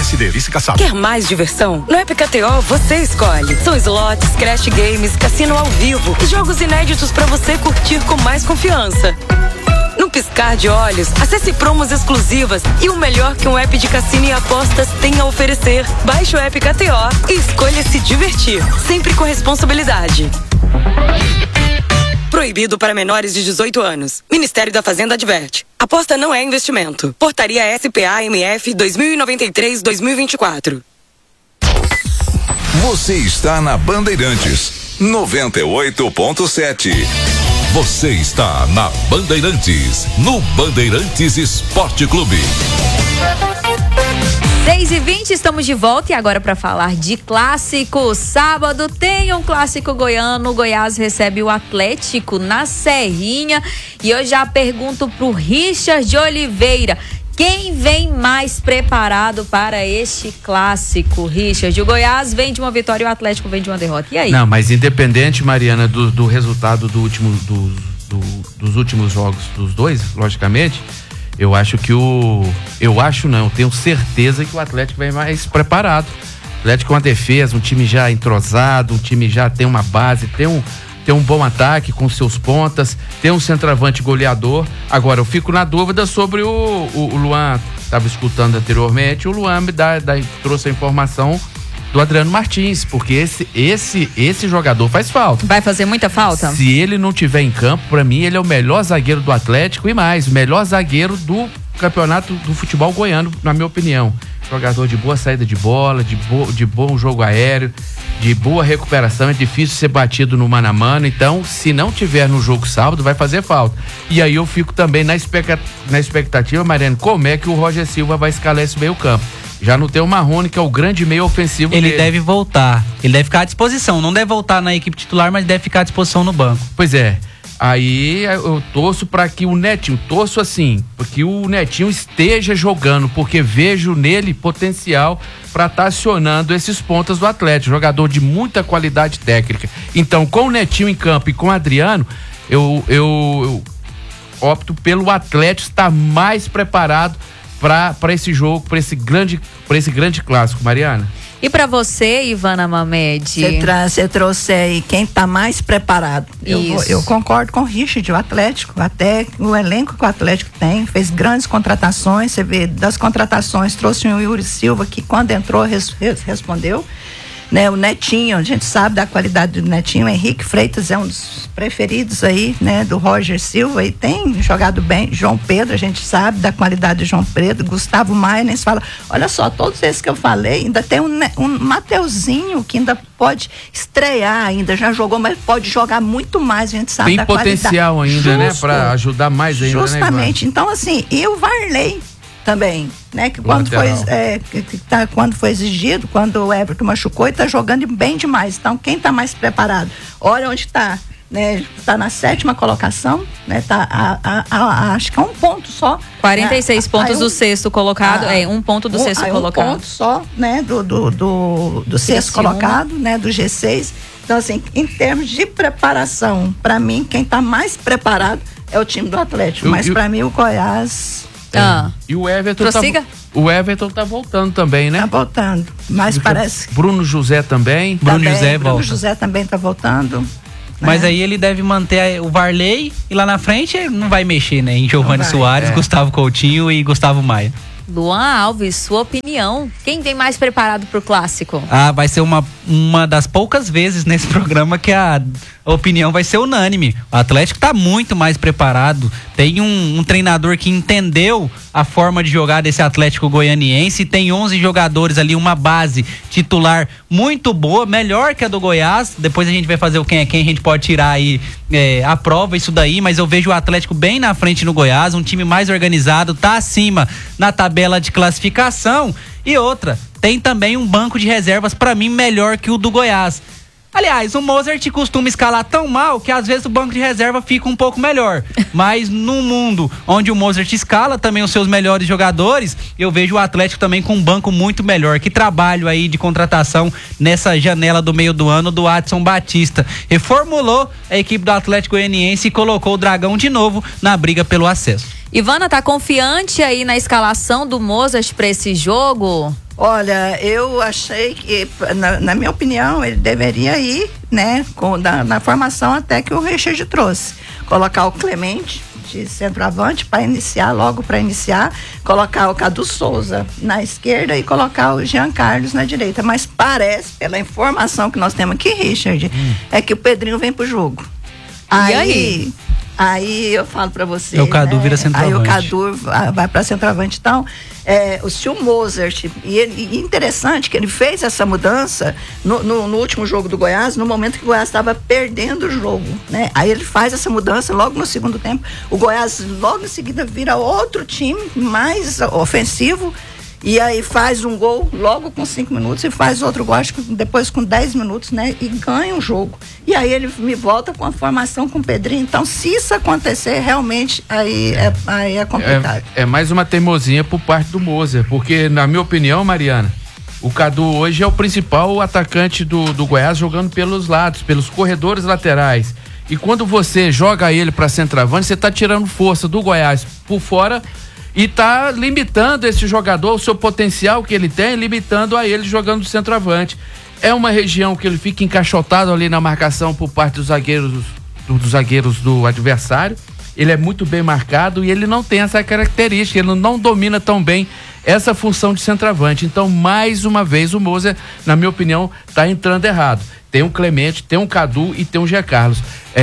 PSD, vice caçado. Quer mais diversão? No App KTO você escolhe. São slots, crash games, cassino ao vivo e jogos inéditos para você curtir com mais confiança. Num piscar de olhos, acesse promos exclusivas e o melhor que um app de cassino e apostas tem a oferecer. Baixe o App KTO e escolha se divertir, sempre com responsabilidade. Proibido para menores de 18 anos. Ministério da Fazenda adverte. Aposta não é investimento. Portaria SPA-MF 2093-2024. Você está na Bandeirantes 98.7. Você está na Bandeirantes, no Bandeirantes Esporte Clube. 6h20, estamos de volta e agora para falar de clássico. Sábado tem um clássico goiano. O Goiás recebe o Atlético na Serrinha. E eu já pergunto pro Richard de Oliveira: quem vem mais preparado para este clássico, Richard? O Goiás vem de uma vitória e o Atlético vem de uma derrota. E aí? Não, mas independente, Mariana, do resultado dos últimos jogos dos dois, logicamente, eu tenho certeza que o Atlético vem mais preparado. O Atlético é uma defesa, um time já entrosado, um time já tem uma base, tem um bom ataque com seus pontas, tem um centroavante goleador. Agora, eu fico na dúvida sobre o Luan, estava escutando anteriormente, o Luan trouxe a informação do Adriano Martins, porque esse jogador faz falta. Vai fazer muita falta? Se ele não tiver em campo, pra mim ele é o melhor zagueiro do Atlético e mais, o melhor zagueiro do campeonato do futebol goiano, na minha opinião. Jogador de boa saída de bola, de bom jogo aéreo, de boa recuperação, é difícil ser batido no mano a mano, então se não tiver no jogo sábado vai fazer falta. E aí eu fico também na expectativa, Mariano, como é que o Roger Silva vai escalar esse meio campo. Já não tem o Marrone, que é o grande meio ofensivo dele. Ele deve voltar, ele deve ficar à disposição, não deve voltar na equipe titular, mas deve ficar à disposição no banco. Pois é, aí eu torço para que o Netinho, porque o Netinho esteja jogando, porque vejo nele potencial para estar acionando esses pontas do Atlético, jogador de muita qualidade técnica. Então, com o Netinho em campo e com o Adriano, eu opto pelo Atlético estar mais preparado para esse jogo, para esse grande clássico, Mariana. E para você, Ivana Mamed? Você trouxe aí quem tá mais preparado. Eu concordo com o Richard, o Atlético, até o elenco que o Atlético tem, fez grandes contratações. Você vê, das contratações, trouxe o Yuri Silva, que quando entrou respondeu. Né, o Netinho, a gente sabe da qualidade do Netinho. Henrique Freitas é um dos preferidos aí, né, do Roger Silva, e tem jogado bem. João Pedro, a gente sabe da qualidade de João Pedro. Gustavo Maia, nem se fala. Olha só, todos esses que eu falei, ainda tem um Mateuzinho que ainda pode estrear, ainda já jogou, mas pode jogar muito mais, a gente sabe tem da qualidade. Tem potencial ainda, né, para ajudar mais ainda, justamente, né, então assim, e o Varley também, né? Que quando foi exigido, quando o Everton machucou, e tá jogando bem demais. Então, quem tá mais preparado? Olha onde tá, né? Tá na 7ª colocação, né? Tá acho que é um ponto só. 46 pontos do 6º colocado, um ponto do 6º colocado. Um ponto só, né? Do 6º colocado, né? Do G6. Então, assim, em termos de preparação, para mim, quem tá mais preparado é o time do Atlético. Mas para mim, o Goiás... E o Everton tá voltando também, né? Tá voltando, mas parece... Bruno José também. Bruno José também tá voltando. Mas aí ele deve manter o Varley e lá na frente ele não vai mexer, né? Em Giovani Soares, Gustavo Coutinho e Gustavo Maia. Luan Alves, sua opinião. Quem vem mais preparado pro clássico? Vai ser uma das poucas vezes nesse programa que a opinião vai ser unânime. O Atlético tá muito mais preparado. Tem um treinador que entendeu a forma de jogar desse Atlético goianiense. Tem 11 jogadores ali, uma base titular muito boa, melhor que a do Goiás. Depois a gente vai fazer o quem é quem, a gente pode tirar aí a prova isso daí, mas eu vejo o Atlético bem na frente no Goiás, um time mais organizado, tá acima na tabela de classificação. E outra, tem também um banco de reservas para mim melhor que o do Goiás. Aliás, o Mozart costuma escalar tão mal que às vezes o banco de reserva fica um pouco melhor. Mas no mundo onde o Mozart escala também os seus melhores jogadores, eu vejo o Atlético também com um banco muito melhor. Que trabalho aí de contratação nessa janela do meio do ano do Adson Batista. Reformulou a equipe do Atlético Goianiense e colocou o Dragão de novo na briga pelo acesso. Ivana, tá confiante aí na escalação do Mozart para esse jogo? Olha, eu achei que, na minha opinião, ele deveria ir, né, na formação até que o Richard trouxe. Colocar o Clemente de centroavante para iniciar, colocar o Cadu Souza na esquerda e colocar o Jean Carlos na direita. Mas parece, pela informação que nós temos aqui, Richard, é que o Pedrinho vem pro jogo. E aí? Aí eu falo pra você. O Cadu vira centroavante. Aí o Cadu vai pra centroavante. Então, o Steel Mozart, e interessante que ele fez essa mudança no último jogo do Goiás, no momento que o Goiás estava perdendo o jogo, né? Aí ele faz essa mudança logo no segundo tempo. O Goiás logo em seguida vira outro time mais ofensivo. E aí faz um gol logo com 5 minutos e faz outro gol, acho que depois com 10 minutos, né? E ganha o jogo. E aí ele me volta com a formação com o Pedrinho. Então, se isso acontecer, realmente, aí é complicado. É mais uma teimosia por parte do Mozart, porque, na minha opinião, Mariana, o Cadu hoje é o principal atacante do Goiás, jogando pelos lados, pelos corredores laterais. E quando você joga ele para centroavante, você está tirando força do Goiás por fora e tá limitando esse jogador, o seu potencial que ele tem, limitando a ele jogando do centroavante. É uma região que ele fica encaixotado ali na marcação por parte dos zagueiros do adversário. Ele é muito bem marcado e ele não tem essa característica, ele não domina tão bem essa função de centroavante. Então, mais uma vez, o Mozart, na minha opinião, tá entrando errado. Tem um Clemente, tem um Cadu e tem um Jean Carlos.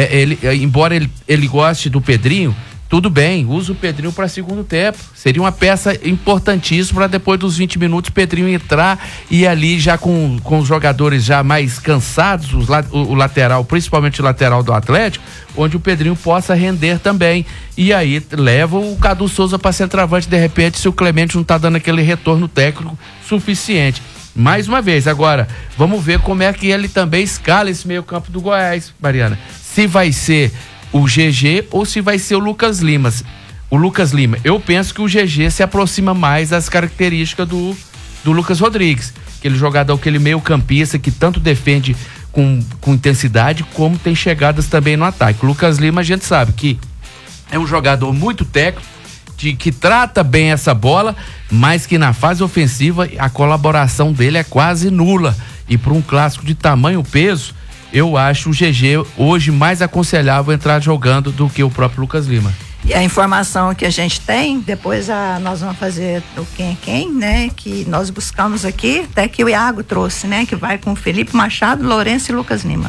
Embora ele goste do Pedrinho, tudo bem, usa o Pedrinho para segundo tempo. Seria uma peça importantíssima para depois dos 20 minutos o Pedrinho entrar e ali já com os jogadores já mais cansados, o lateral, principalmente o lateral do Atlético, onde o Pedrinho possa render também. E aí leva o Cadu Souza para centroavante, de repente, se o Clemente não tá dando aquele retorno técnico suficiente. Mais uma vez, agora, vamos ver como é que ele também escala esse meio campo do Goiás, Mariana. Se vai ser o GG ou se vai ser o Lucas Lima. O Lucas Lima, eu penso que o GG se aproxima mais das características do Lucas Rodrigues, aquele jogador, aquele meio campista que tanto defende com intensidade, como tem chegadas também no ataque. O Lucas Lima, a gente sabe que é um jogador muito técnico, que trata bem essa bola, mas que na fase ofensiva a colaboração dele é quase nula. E para um clássico de tamanho peso, eu acho o GG hoje mais aconselhável entrar jogando do que o próprio Lucas Lima. E a informação que a gente tem, depois nós vamos fazer o quem, né? Que nós buscamos aqui, até que o Iago trouxe, né? Que vai com Felipe Machado, Lourenço e Lucas Lima.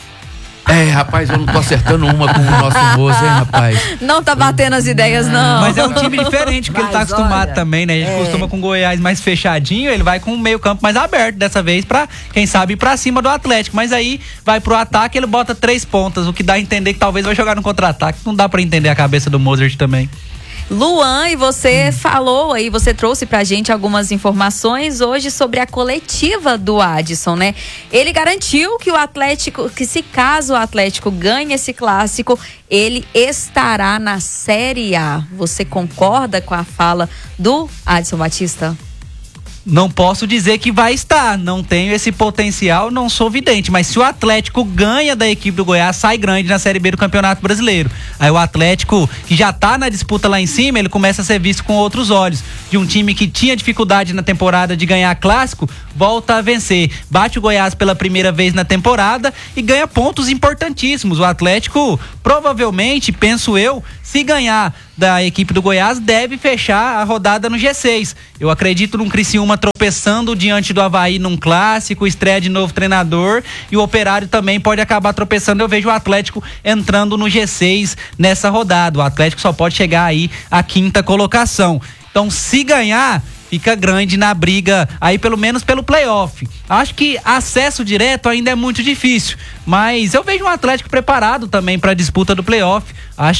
Rapaz, eu não tô acertando uma com o nosso Moço, hein, rapaz? Não tá batendo as ideias, não. Mas é um time diferente, porque ele tá acostumado também, né? A gente costuma com o Goiás mais fechadinho, ele vai com o meio campo mais aberto, dessa vez pra, quem sabe, ir pra cima do Atlético. Mas aí, vai pro ataque, ele bota 3 pontas, o que dá a entender que talvez vai jogar no contra-ataque. Não dá pra entender a cabeça do Mozart também. Luan, e você falou aí, você trouxe pra gente algumas informações hoje sobre a coletiva do Adson, né? Ele garantiu que o Atlético, que se caso o Atlético ganhe esse clássico, ele estará na Série A. Você concorda com a fala do Adson Batista? Não posso dizer que vai estar, não tenho esse potencial, não sou vidente, mas se o Atlético ganha da equipe do Goiás, sai grande na Série B do Campeonato Brasileiro. Aí o Atlético, que já tá na disputa lá em cima, ele começa a ser visto com outros olhos. De um time que tinha dificuldade na temporada de ganhar clássico, volta a vencer. Bate o Goiás pela primeira vez na temporada e ganha pontos importantíssimos. O Atlético, provavelmente, penso eu, se ganhar da equipe do Goiás, deve fechar a rodada no G6. Eu acredito num Criciúma tropeçando diante do Avaí num clássico, estreia de novo treinador, e o Operário também pode acabar tropeçando. Eu vejo o Atlético entrando no G6 nessa rodada. O Atlético só pode chegar aí à 5ª colocação. Então, se ganhar, fica grande na briga aí, pelo menos pelo playoff. Acho que acesso direto ainda é muito difícil, mas eu vejo um Atlético preparado também para a disputa do playoff.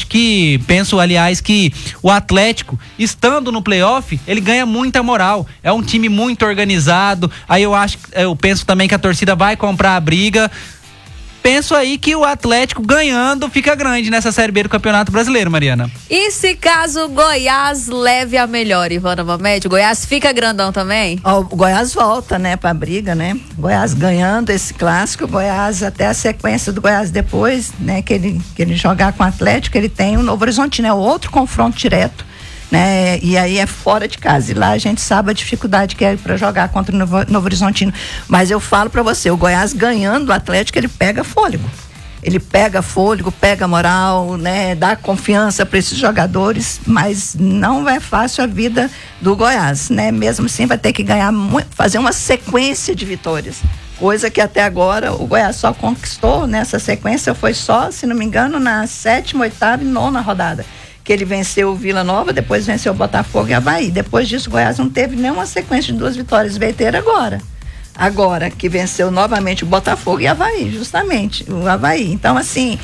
Penso, aliás, que o Atlético, estando no playoff, ele ganha muita moral. É um time muito organizado. Aí eu penso também que a torcida vai comprar a briga. Penso aí que o Atlético ganhando fica grande nessa Série B do Campeonato Brasileiro, Mariana. E se caso o Goiás leve a melhor, Ivana Mamed, o Goiás fica grandão também? O Goiás volta, né, pra briga, né? Goiás ganhando esse clássico, o Goiás, até a sequência do Goiás depois, né, que ele jogar com o Atlético, ele tem o Novo Horizontino, né? Outro confronto direto. né? E aí é fora de casa. E lá a gente sabe a dificuldade que é para jogar contra o Novo Horizontino. Mas eu falo para você, o Goiás ganhando o Atlético, ele pega fôlego. Ele pega fôlego, pega moral, né? Dá confiança para esses jogadores, mas não é fácil a vida do Goiás, né? Mesmo assim vai ter que ganhar, fazer uma sequência de vitórias. Coisa que até agora o Goiás só conquistou nessa sequência, foi só, se não me engano, na 7ª, 8ª e 9ª rodada. Que ele venceu o Vila Nova, depois venceu o Botafogo e Avaí. Depois disso o Goiás não teve nenhuma sequência de 2 vitórias. Veio ter agora. Agora que venceu novamente o Botafogo e Avaí, justamente, o Avaí. Então, assim,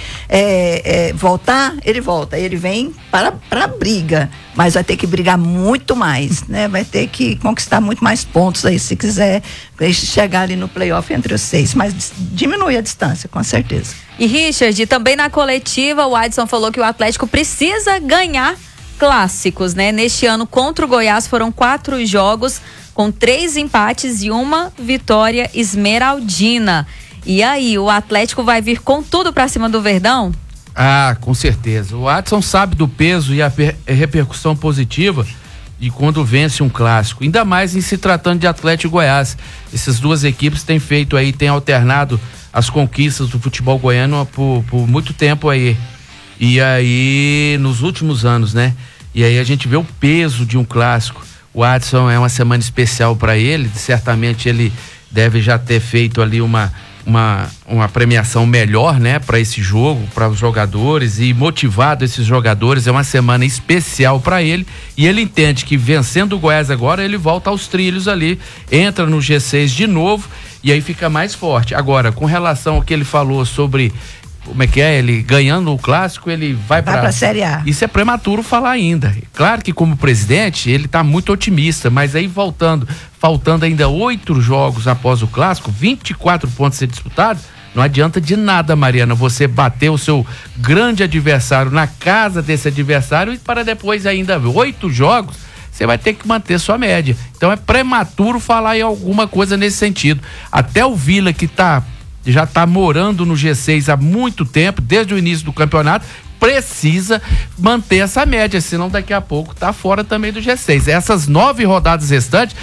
voltar, ele volta, ele vem para a briga, mas vai ter que brigar muito mais, né? Vai ter que conquistar muito mais pontos aí, se quiser chegar ali no playoff entre os 6, mas diminui a distância, com certeza. E Richard, também na coletiva, o Adson falou que o Atlético precisa ganhar clássicos, né? Neste ano, contra o Goiás, foram 4 jogos, com 3 empates e 1 vitória esmeraldina. E aí, o Atlético vai vir com tudo pra cima do Verdão? Ah, com certeza. O Adson sabe do peso e a repercussão positiva e quando vence um clássico, ainda mais em se tratando de Atlético e Goiás. Essas duas equipes têm feito aí, têm alternado as conquistas do futebol goiano por muito tempo aí. E aí, nos últimos anos, né? E aí a gente vê o peso de um clássico. O Adson é uma semana especial para ele, certamente ele deve já ter feito ali uma premiação melhor, né, para esse jogo, para os jogadores e motivado esses jogadores. É uma semana especial para ele e ele entende que vencendo o Goiás agora ele volta aos trilhos ali, entra no G6 de novo e aí fica mais forte. Agora, com relação ao que ele falou sobre como é que é, ele ganhando o clássico, ele vai para a Série A. Isso é prematuro falar ainda. Claro que como presidente, ele está muito otimista, mas aí faltando ainda 8 jogos após o clássico, 24 pontos a ser disputados, não adianta de nada, Mariana, você bater o seu grande adversário na casa desse adversário e para depois ainda 8 jogos, você vai ter que manter sua média. Então é prematuro falar em alguma coisa nesse sentido. Até o Vila, que já está morando no G6 há muito tempo, desde o início do campeonato, precisa manter essa média, senão daqui a pouco tá fora também do G6. Essas 9 rodadas restantes,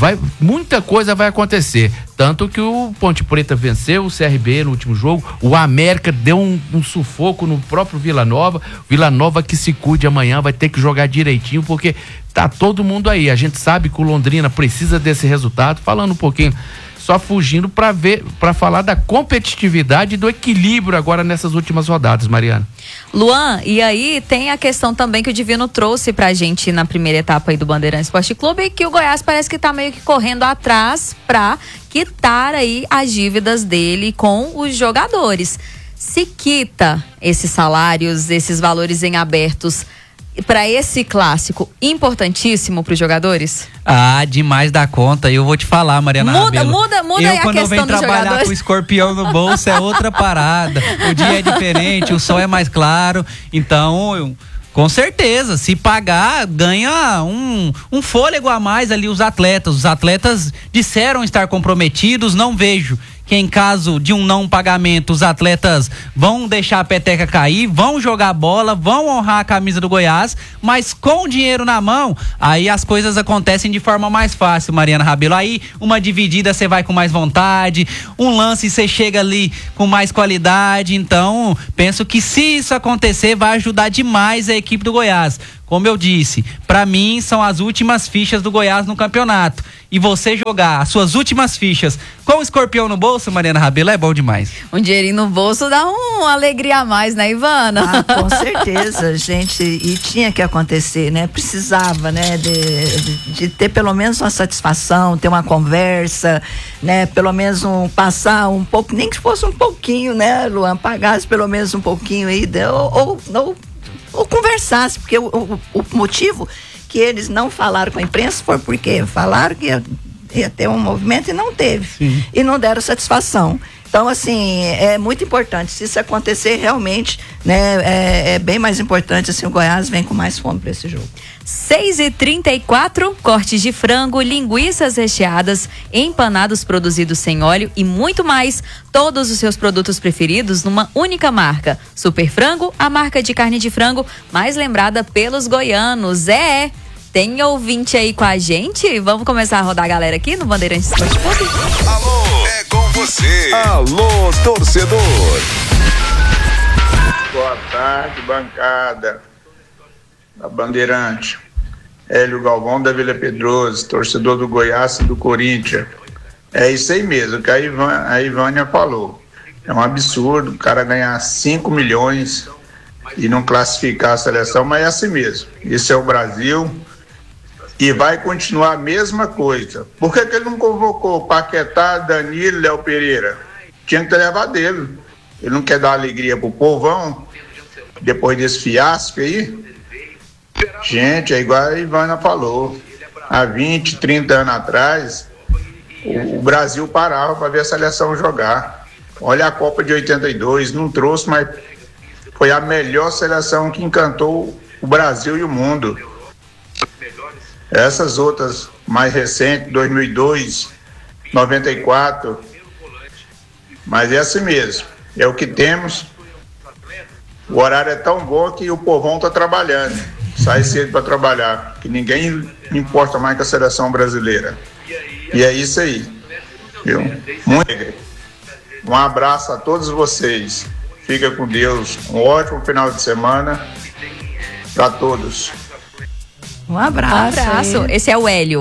muita coisa vai acontecer. Tanto que o Ponte Preta venceu o CRB no último jogo, o América deu um sufoco no próprio Vila Nova. Vila Nova que se cuide amanhã, vai ter que jogar direitinho, porque tá todo mundo aí. A gente sabe que o Londrina precisa desse resultado. Falando um pouquinho, só fugindo para falar da competitividade e do equilíbrio agora nessas últimas rodadas, Mariana. Luan, e aí tem a questão também que o Divino trouxe pra gente na primeira etapa aí do Bandeirantes Esporte Clube, que o Goiás parece que tá meio que correndo atrás pra quitar aí as dívidas dele com os jogadores. Se quita esses salários, esses valores em abertos para esse clássico importantíssimo para os jogadores? Ah, demais da conta. Eu vou te falar, Mariana Rabelo. Muda aí a questão dos jogadores. Quando eu venho trabalhar com o escorpião no bolso, é outra parada. O dia é diferente, o sol é mais claro. Então, com certeza, se pagar, ganha um fôlego a mais ali os atletas. Os atletas disseram estar comprometidos, não vejo que em caso de um não pagamento, os atletas vão deixar a peteca cair, vão jogar bola, vão honrar a camisa do Goiás, mas com o dinheiro na mão, aí as coisas acontecem de forma mais fácil, Mariana Rabelo. Aí uma dividida você vai com mais vontade, um lance você chega ali com mais qualidade. Então, penso que se isso acontecer, vai ajudar demais a equipe do Goiás. Como eu disse, pra mim são as últimas fichas do Goiás no campeonato. E você jogar as suas últimas fichas com o escorpião no bolso, Mariana Rabelo, é bom demais. Um dinheirinho no bolso dá uma alegria a mais, né, Ivana? Ah, com certeza, gente. E tinha que acontecer, né? Precisava, né? De ter pelo menos uma satisfação, ter uma conversa, né? Pelo menos passar um pouco, nem que fosse um pouquinho, né, Luan? Pagasse pelo menos um pouquinho aí, ou conversasse, porque o motivo que eles não falaram com a imprensa foi porque falaram que ia ter um movimento e não teve. Sim. E não deram satisfação. Então, assim, é muito importante. Se isso acontecer realmente, né, é bem mais importante, assim, o Goiás vem com mais fome para esse jogo. 6h34, cortes de frango, linguiças recheadas, empanados produzidos sem óleo e muito mais. Todos os seus produtos preferidos numa única marca. Super Frango, a marca de carne de frango mais lembrada pelos goianos. Tem ouvinte aí com a gente? Vamos começar a rodar a galera aqui no Bandeirantes Esporte Clube? Alô, é com você. Alô, torcedor. Boa tarde, bancada da Bandeirante. Hélio Galvão da Vila Pedroso, torcedor do Goiás e do Corinthians. É isso aí mesmo que a Ivânia falou. É um absurdo o cara ganhar 5 milhões e não classificar a seleção, mas é assim mesmo. Isso é o Brasil e vai continuar a mesma coisa. Por que ele não convocou Paquetá, Danilo, Léo Pereira? Tinha que ter levado dele. Ele não quer dar alegria pro povão depois desse fiasco aí? Gente, é igual a Ivana falou. Há 20, 30 anos atrás, o Brasil parava para ver a seleção jogar. Olha a Copa de 82, não trouxe, mas foi a melhor seleção que encantou o Brasil e o mundo. Essas outras mais recentes, 2002, 94, mas é assim mesmo. É o que temos. O horário é tão bom que o povão está trabalhando. Sai cedo para trabalhar. Que ninguém importa mais com a seleção brasileira. E é isso aí. Viu? Muito. Um abraço a todos vocês. Fica com Deus. Um ótimo final de semana para todos. Um abraço. Esse é o Hélio.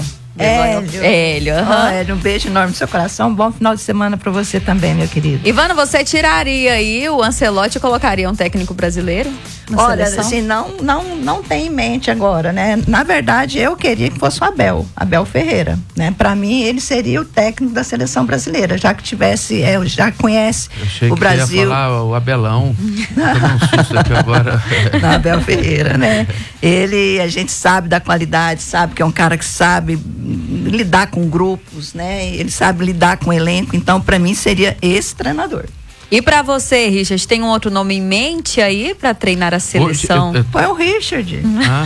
Hélio, Hélio, um beijo enorme no seu coração. Bom final de semana pra você também, meu querido. Ivana, você tiraria aí o Ancelotti e colocaria um técnico brasileiro na seleção? Assim, não tem em mente agora, né? Na verdade, eu queria que fosse o Abel Ferreira, né? Pra mim, ele seria o técnico da seleção brasileira, já que tivesse, já conhece o Brasil. Achei que ia falar o Abelão. Tô um susto aqui agora. Não, Abel Ferreira, né? A gente sabe da qualidade, sabe que é um cara que sabe lidar com grupos, né? Ele sabe lidar com elenco, então para mim seria esse treinador. E para você, Richard, tem um outro nome em mente aí para treinar a seleção? Foi o Richard.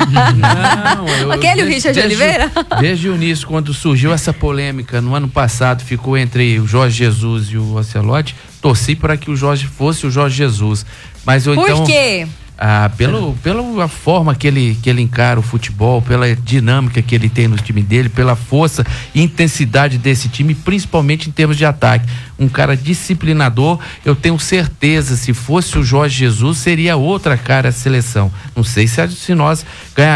Aquele Richard Oliveira? Desde o início, quando surgiu essa polêmica no ano passado, ficou entre o Jorge Jesus e o Ancelotti, torci para que o Jorge fosse o Jorge Jesus. Mas Por quê? Pela forma que ele encara o futebol, pela dinâmica que ele tem no time dele, pela força e intensidade desse time, principalmente em termos de ataque. Um cara disciplinador, eu tenho certeza, se fosse o Jorge Jesus, seria outra cara a seleção. Não sei se nós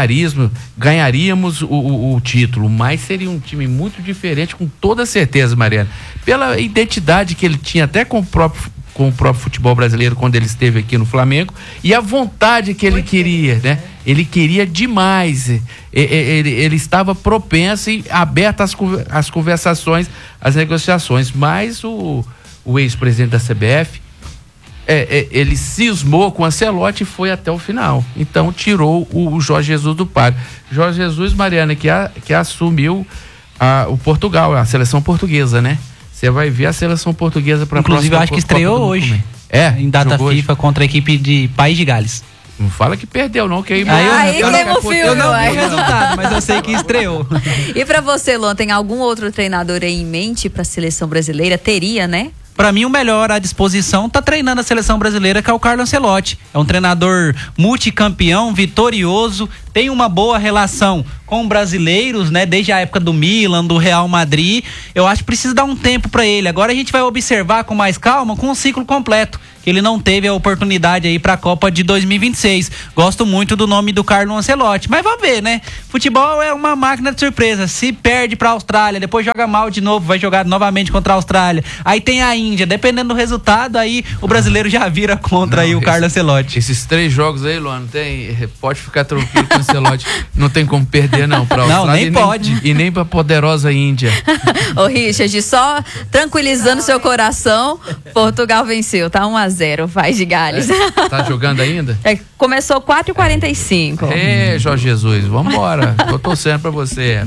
ganharíamos o título, mas seria um time muito diferente, com toda certeza, Mariana. Pela identidade que ele tinha até com o próprio futebol brasileiro quando ele esteve aqui no Flamengo e a vontade que ele queria, né? Ele queria demais, ele estava propenso e aberto às conversações, às negociações, mas o ex-presidente da CBF, ele cismou com o Ancelotti e foi até o final, então tirou o Jorge Jesus do páreo. Jorge Jesus, Mariana, que assumiu o Portugal, a seleção portuguesa, né? Você vai ver a seleção portuguesa para a próxima. Inclusive, eu acho que estreou hoje. Em data FIFA contra a equipe de País de Gales. Não fala que perdeu, não, que aí... Eu não vi o resultado, mas eu sei que estreou. E para você, Luan, tem algum outro treinador aí em mente para a seleção brasileira? Teria, né? Para mim, o melhor à disposição tá treinando a seleção brasileira, que é o Carlo Ancelotti. É um treinador multicampeão, vitorioso, tem uma boa relação com brasileiros, né? Desde a época do Milan, do Real Madrid. Eu acho que precisa dar um tempo para ele. Agora a gente vai observar com mais calma, com um ciclo completo. Que ele não teve a oportunidade aí para a Copa de 2026. Gosto muito do nome do Carlo Ancelotti, mas vamos ver, né? Futebol é uma máquina de surpresa. Se perde para a Austrália, depois joga mal de novo, vai jogar novamente contra a Austrália. Aí tem a Índia, dependendo do resultado, aí o brasileiro já vira contra aí o Carlo Ancelotti. Esses 3 jogos aí, Luan, pode ficar tranquilo com o Ancelotti. Não tem como perder, não. Pra Austrália, não, nem pode. E nem pra poderosa Índia. Ô, Richard, só tranquilizando seu coração, Portugal venceu, tá 1-0. País de Gales. Tá jogando ainda? Começou 4h45. Jorge Jesus, vambora. Tô torcendo pra você.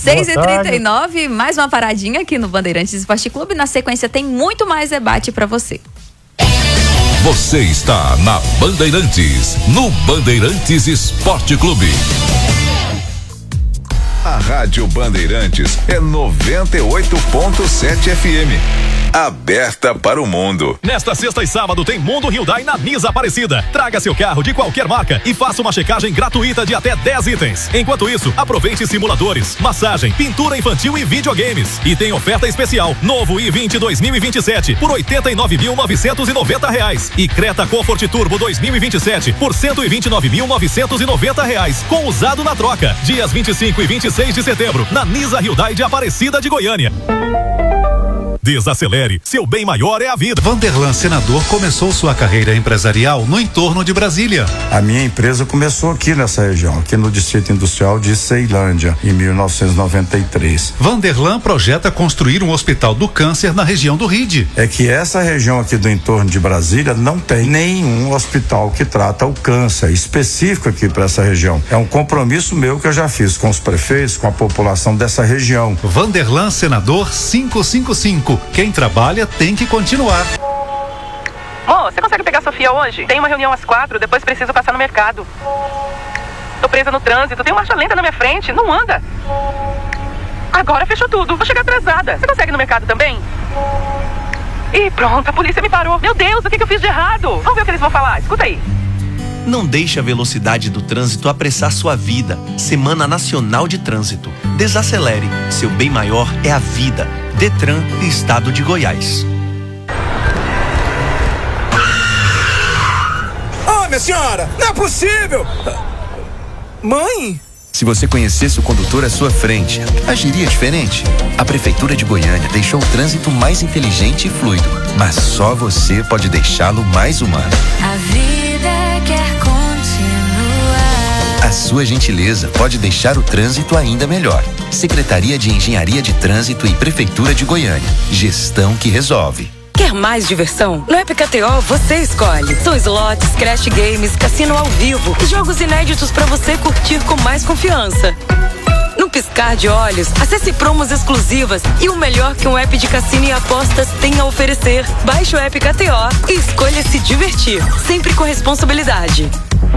6h39, mais uma paradinha aqui no Bandeirantes Esporte Clube. Na sequência tem muito mais debate pra você. Você está na Bandeirantes, no Bandeirantes Esporte Clube. A Rádio Bandeirantes é 98.7 FM. Aberta para o mundo. Nesta sexta e sábado tem Mundo Hyundai na Nisa Aparecida. Traga seu carro de qualquer marca e faça uma checagem gratuita de até 10 itens. Enquanto isso, aproveite simuladores, massagem, pintura infantil e videogames. E tem oferta especial. Novo i20 2027 por R$ 89.990. E Creta Comfort Turbo 2027 por R$ 129.990. Com usado na troca. Dias 25 e 26 de setembro, na Nisa Hyundai de Aparecida de Goiânia. Desacelere, seu bem maior é a vida. Vanderlan Senador começou sua carreira empresarial no entorno de Brasília. A minha empresa começou aqui nessa região, aqui no Distrito Industrial de Ceilândia, em 1993. Vanderlan projeta construir um hospital do câncer na região do RID. É que essa região aqui do entorno de Brasília não tem nenhum hospital que trata o câncer específico aqui para essa região. É um compromisso meu que eu já fiz com os prefeitos, com a população dessa região. Vanderlan Senador 555. Quem trabalha tem que continuar. Ô, você consegue pegar a Sofia hoje? Tem uma reunião às 4, depois preciso passar no mercado. Tô presa no trânsito, tem marcha lenta na minha frente, não anda. Agora fechou tudo, vou chegar atrasada. Você consegue ir no mercado também? Ih, pronto, a polícia me parou. Meu Deus, o que eu fiz de errado? Vamos ver o que eles vão falar, escuta aí. Não deixe a velocidade do trânsito apressar sua vida. Semana Nacional de Trânsito. Desacelere. Seu bem maior é a vida. Detran e Estado de Goiás. Oh, minha senhora, não é possível! Mãe? Se você conhecesse o condutor à sua frente, agiria diferente. A Prefeitura de Goiânia deixou o trânsito mais inteligente e fluido, mas só você pode deixá-lo mais humano. A vida quer continuar. A sua gentileza pode deixar o trânsito ainda melhor. Secretaria de Engenharia de Trânsito e Prefeitura de Goiânia. Gestão que resolve. Quer mais diversão? No App KTO você escolhe. São slots, crash games, cassino ao vivo e jogos inéditos para você curtir com mais confiança. No piscar de olhos, acesse promos exclusivas e o melhor que um app de cassino e apostas tem a oferecer. Baixe o App KTO e escolha se divertir, sempre com responsabilidade.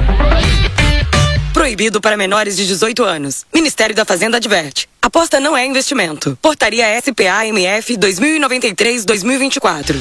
Proibido para menores de 18 anos. Ministério da Fazenda adverte. Aposta não é investimento. Portaria SPA-MF 2093-2024.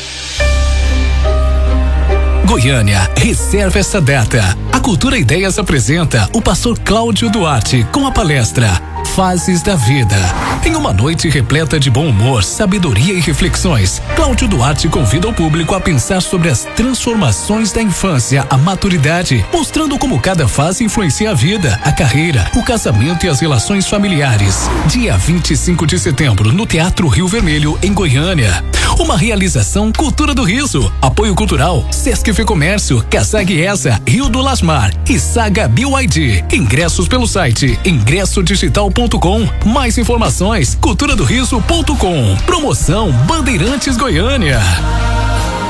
Goiânia, reserva essa data. A Cultura Ideias apresenta o pastor Cláudio Duarte com a palestra Fases da Vida. Em uma noite repleta de bom humor, sabedoria e reflexões, Cláudio Duarte convida o público a pensar sobre as transformações da infância à maturidade, mostrando como cada fase influencia a vida, a carreira, o casamento e as relações familiares. Dia 25 de setembro, no Teatro Rio Vermelho, em Goiânia. Uma realização Cultura do Riso. Apoio cultural Sesc Fecomércio, Casag Essa, Rio do Lasmar e Saga BYD. Ingressos pelo site ingressodigital.com. Mais informações culturadoriso.com. Promoção Bandeirantes Goiânia.